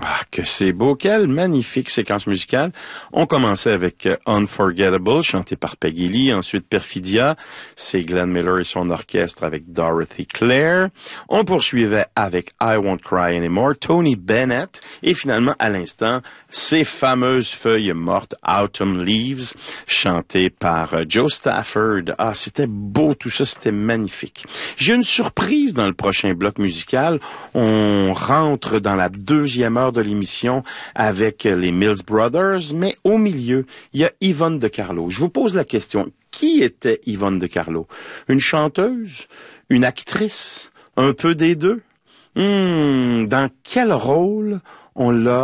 Ah, que c'est beau. Quelle magnifique séquence musicale. On commençait avec Unforgettable, chanté par Peggy Lee. Ensuite, Perfidia. C'est Glenn Miller et son orchestre avec Dorothy Clare. On poursuivait avec I Won't Cry Anymore, Tony Bennett. Et finalement, à l'instant, ces fameuses feuilles mortes, Autumn Leaves, chantées par Joe Stafford. Ah, c'était beau tout ça, c'était magnifique. J'ai une surprise dans le prochain bloc musical. On rentre dans la deuxième heure de l'émission avec les Mills Brothers, mais au milieu, il y a Yvonne de Carlo. Je vous pose la question, qui était Yvonne de Carlo? Une chanteuse? Une actrice? Un peu des deux? Dans quel rôle on l'a